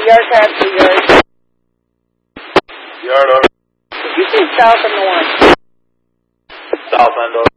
your taxi, yours. You heard of it? You say south or north? South End of